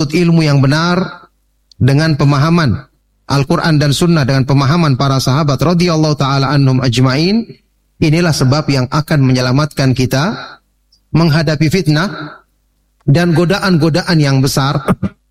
menuntut ilmu yang benar dengan pemahaman Al-Quran dan Sunnah, dengan pemahaman para sahabat radhiyallahu ta'ala anhum ajma'in, inilah sebab yang akan menyelamatkan kita menghadapi fitnah dan godaan-godaan yang besar.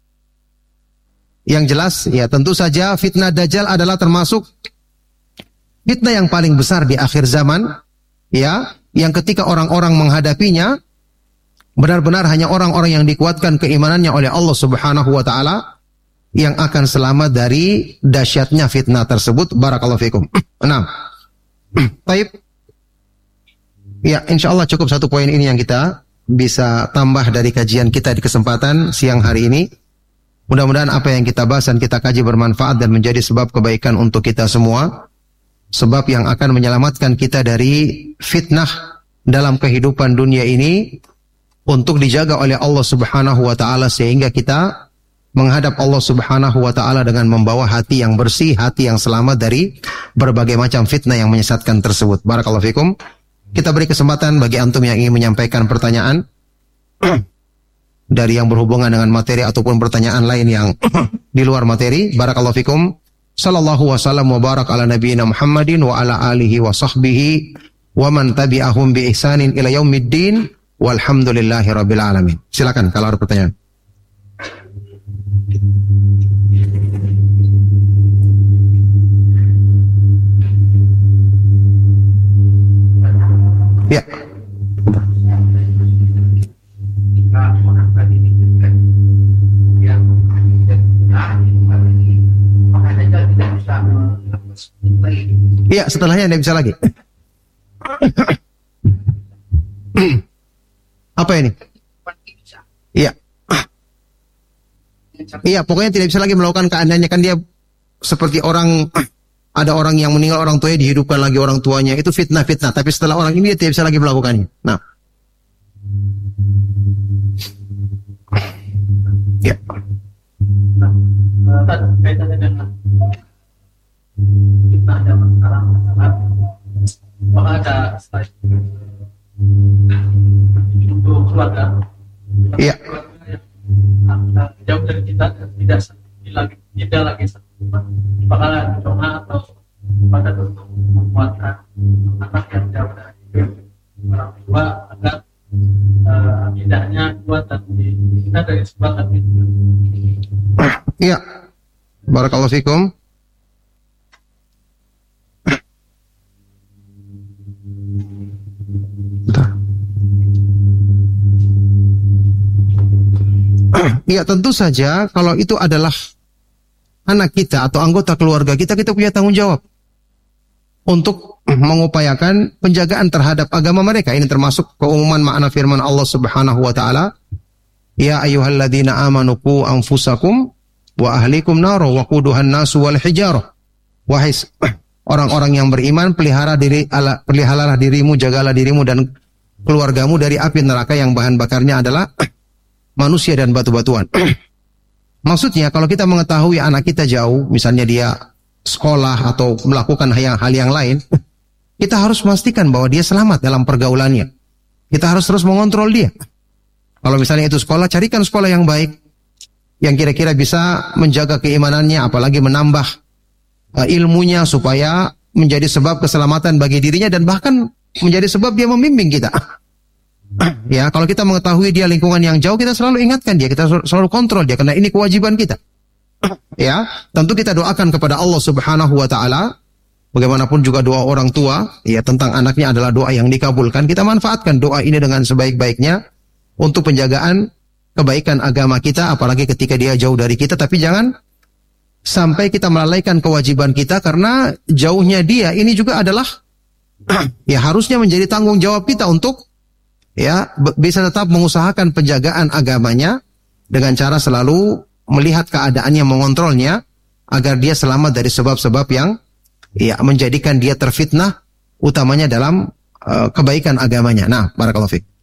Yang jelas, ya tentu saja fitnah Dajjal adalah termasuk fitnah yang paling besar di akhir zaman, ya, yang ketika orang-orang menghadapinya, benar-benar hanya orang-orang yang dikuatkan keimanannya oleh Allah Subhanahu wa taala yang akan selamat dari dahsyatnya fitnah tersebut. Barakallahu fikum. Nah, baik. Ya, insyaallah cukup satu poin ini yang kita bisa tambah dari kajian kita di kesempatan siang hari ini. Mudah-mudahan apa yang kita bahas dan kita kaji bermanfaat dan menjadi sebab kebaikan untuk kita semua. Sebab yang akan menyelamatkan kita dari fitnah dalam kehidupan dunia ini untuk dijaga oleh Allah Subhanahu wa taala sehingga kita menghadap Allah Subhanahu wa taala dengan membawa hati yang bersih, hati yang selamat dari berbagai macam fitnah yang menyesatkan tersebut. Barakallahu fikum. Kita beri kesempatan bagi antum yang ingin menyampaikan pertanyaan dari yang berhubungan dengan materi ataupun pertanyaan lain yang di luar materi. Barakallahu fikum. Sallallahu wasallam wa barak ala nabiyyina Muhammadin wa ala alihi wa sahbihi wa man tabi'ahum bi ihsanin ila yaumiddin walhamdulillahi rabbil alamin. Silakan kalau ada pertanyaan. Ya. Iya, setelahnya tidak bisa lagi. Apa ini? Iya. Iya, pokoknya tidak bisa lagi melakukan keanehannya. Kan dia seperti orang, ada orang yang meninggal orang tuanya dihidupkan lagi orang tuanya. Itu fitnah-fitnah. Tapi setelah orang ini dia tidak bisa lagi melakukannya. Nah. Ya. Kaitannya dengan fitnah zaman sekarang, apakah ada untuk keluarga? Iya. Jauh dari kita tidak lagi apakah doa atau pada untuk menguatkan anak yang jauh dari orang tua agar akidahnya kuat dan kita dari sebagian itu. Iya. Barakallahu fikum. Ya tentu saja kalau itu adalah anak kita atau anggota keluarga kita, kita punya tanggung jawab untuk mengupayakan penjagaan terhadap agama mereka. Ini termasuk keumuman makna firman Allah Subhanahu wa taala, ya ayyuhalladzina amanu qu anfusakum wa ahlikum nar wa quduhan nasu wal hijarah. Wahai orang-orang yang beriman, peliharalah dirimu, jagalah dirimu dan keluargamu dari api neraka yang bahan bakarnya adalah manusia dan batu-batuan. Maksudnya kalau kita mengetahui anak kita jauh, misalnya dia sekolah atau melakukan hal yang lain, kita harus memastikan bahwa dia selamat dalam pergaulannya. Kita harus terus mengontrol dia. Kalau misalnya itu sekolah, carikan sekolah yang baik, yang kira-kira bisa menjaga keimanannya, apalagi menambah ilmunya supaya menjadi sebab keselamatan bagi dirinya dan bahkan menjadi sebab dia membimbing kita. Ya, kalau kita mengetahui dia lingkungan yang jauh, kita selalu ingatkan dia, kita selalu kontrol dia, karena ini kewajiban kita. Ya, tentu kita doakan kepada Allah Subhanahu wa taala. Bagaimanapun juga doa orang tua, ya tentang anaknya adalah doa yang dikabulkan. Kita manfaatkan doa ini dengan sebaik-baiknya untuk penjagaan kebaikan agama kita, apalagi ketika dia jauh dari kita. Tapi jangan sampai kita melalaikan kewajiban kita karena jauhnya dia. Ini juga adalah ya harusnya menjadi tanggung jawab kita untuk ya bisa tetap mengusahakan penjagaan agamanya dengan cara selalu melihat keadaannya, mengontrolnya agar dia selamat dari sebab-sebab yang ya menjadikan dia terfitnah, utamanya dalam kebaikan agamanya. Nah, barakallahu fiik.